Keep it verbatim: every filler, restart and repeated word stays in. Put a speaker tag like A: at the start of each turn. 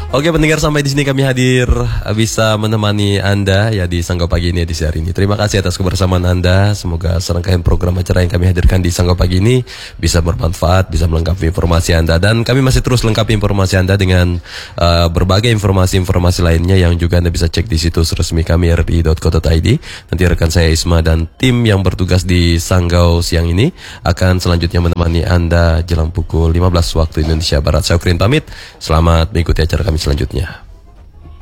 A: Oke pendengar, sampai di sini kami hadir bisa menemani Anda ya di Sanggau Pagi ini edisi hari ini. Terima kasih atas kebersamaan Anda. Semoga serangkaian program acara yang kami hadirkan di Sanggau Pagi ini bisa bermanfaat, bisa melengkapi informasi Anda, dan kami masih terus lengkapi informasi Anda dengan uh, berbagai informasi-informasi lainnya yang juga Anda bisa cek di situs resmi kami r i dot co dot i d. Nanti rekan saya Isma dan tim yang bertugas di Sanggau siang ini akan selanjutnya menemani Anda jelang pukul lima belas waktu Indonesia Barat. Saya Ukrin pamit, selamat mengikuti acara kami selanjutnya.